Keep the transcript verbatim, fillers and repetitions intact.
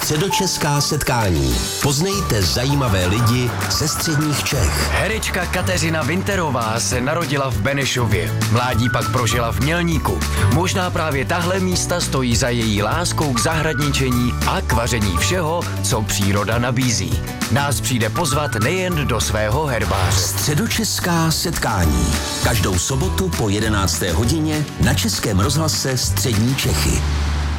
Středočeská setkání. Poznejte zajímavé lidi ze středních Čech. Herečka Kateřina Winterová se narodila v Benešově. Mládí pak prožila v Mělníku. Možná právě tahle místa stojí za její láskou k zahradničení a k vaření všeho, co příroda nabízí. Nás přijde pozvat nejen do svého herbáře. Středočeská setkání. Každou sobotu po jedenácté hodině na Českém rozhlase Střední Čechy.